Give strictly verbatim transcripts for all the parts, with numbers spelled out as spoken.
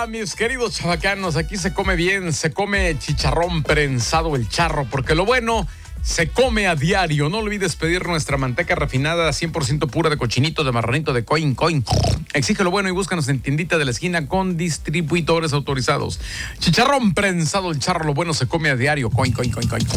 Hola, mis queridos chavacanos. Aquí se come bien, se come chicharrón prensado el charro, porque lo bueno se come a diario. No olvides pedir nuestra manteca refinada cien por ciento pura de cochinito, de marranito, de coin, coin. Exige lo bueno y búscanos en tiendita de la esquina con distribuidores autorizados. Chicharrón prensado el charro, lo bueno se come a diario. Coin, coin, coin, coin.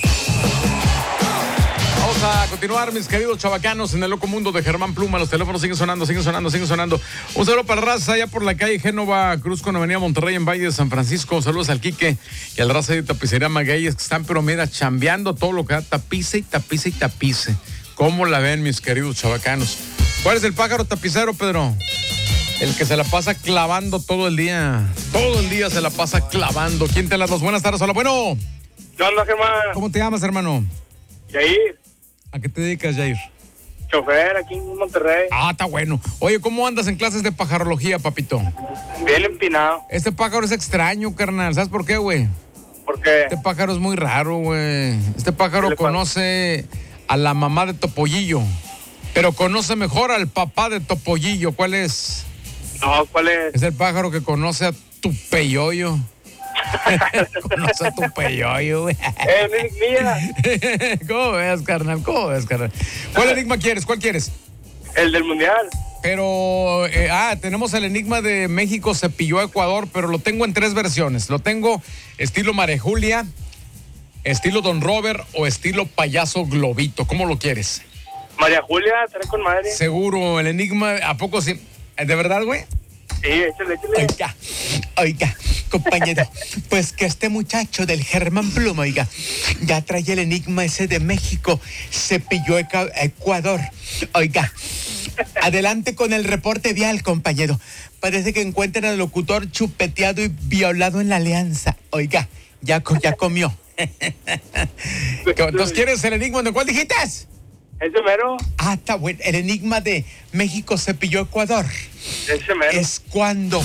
Vamos a continuar, mis queridos chavacanos, en el loco mundo de Germán Pluma. Los teléfonos siguen sonando, siguen sonando, siguen sonando. Un saludo para Raza allá por la calle Génova Cruz con Avenida Monterrey en Valle de San Francisco. Saludos al Quique y al Raza de Tapicería Magueyes, que están pero mira chambeando todo lo que da tapice y tapice y tapice. ¿Cómo la ven, mis queridos chavacanos? ¿Cuál es el pájaro tapicero, Pedro? El que se la pasa clavando todo el día. Todo el día se la pasa clavando. ¿Quién te las dos? Buenas tardes, hola, bueno. ¿Qué onda, Germán? ¿Cómo te llamas, hermano? Yair. ¿A qué te dedicas, Jair? Chofer aquí en Monterrey. Ah, está bueno. Oye, ¿cómo andas en clases de pajarología, papito? Bien empinado. Este pájaro es extraño, carnal. ¿Sabes por qué, güey? ¿Por qué? Este pájaro es muy raro, güey. Este pájaro conoce a la mamá de Topollillo, pero conoce mejor al papá de Topollillo. ¿Cuál es? No, ¿cuál es? Es el pájaro que conoce a tu peyoyo. Conoce a tu peyoyo, güey. Eh, mía. ¿Cómo ves, carnal? ¿Cómo ves, carnal? ¿Cuál enigma quieres? ¿Cuál quieres? El del mundial. Pero, eh, ah, tenemos el enigma de México se pilló a Ecuador, pero lo tengo en tres versiones. Lo tengo estilo María Julia, estilo Don Robert o estilo Payaso Globito. ¿Cómo lo quieres? María Julia, trae con madre. Seguro, el enigma, ¿a poco sí? ¿De verdad, güey? Sí, échale, échale. Oiga, oiga, compañero, pues que este muchacho del Germán Pluma, oiga, ya trae el enigma ese de México, se pilló a Ecuador. Oiga, adelante con el reporte vial, compañero. Parece que encuentran al locutor chupeteado y violado en la alianza. Oiga, ya, ya comió. Entonces, ¿quieres el enigma de cuál dijiste? Ese mero. Ah, está bueno. El enigma de México se pilló a Ecuador. Ese mero. Es cuando...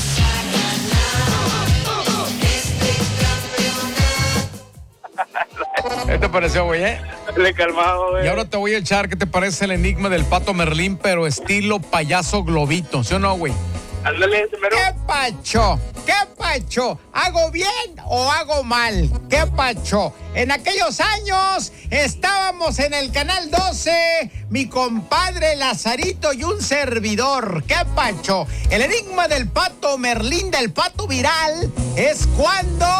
¿Qué te pareció, güey, eh? Le calmado, güey. Y ahora te voy a echar, ¿qué te parece el enigma del Pato Merlín, pero estilo Payaso Globito? ¿Sí o no, güey? Ándale, ese mero. ¿Qué pacho? ¿Qué pacho? ¿Hago bien o hago mal? ¿Qué pacho? En aquellos años estábamos en el Canal doce, mi compadre Lazarito y un servidor. ¿Qué pacho? El enigma del Pato Merlín, del Pato Viral, es cuando...